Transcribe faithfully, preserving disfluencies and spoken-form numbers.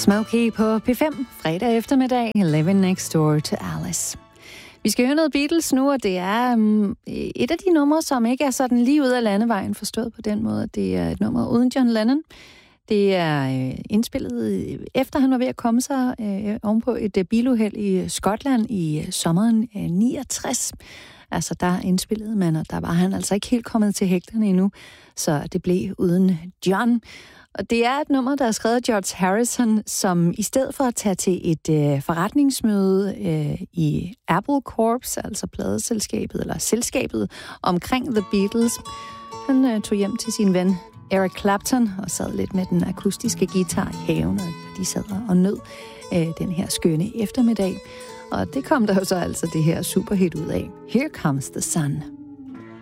Smokey på P fem, fredag eftermiddag, Living Next Door to Alice. Vi skal høre noget Beatles nu, og det er um, et af de numre, som ikke er sådan lige ud af landevejen, forstået på den måde. Det er et nummer uden John Lennon. Det er øh, indspillet efter han var ved at komme sig øh, ovenpå et øh, biluheld i Skotland i øh, sommeren øh, niogtres. Altså der indspillede man, og der var han altså ikke helt kommet til hægterne endnu, så det blev uden John. Og det er et nummer, der er skrevet af George Harrison, som i stedet for at tage til et øh, forretningsmøde øh, i Apple Corps, altså pladeselskabet, eller selskabet omkring The Beatles, han øh, tog hjem til sin ven Eric Clapton og sad lidt med den akustiske guitar i haven, og de sad og nød øh, den her skønne eftermiddag. Og det kom der jo så altså det her superhit ud af. Here Comes the Sun.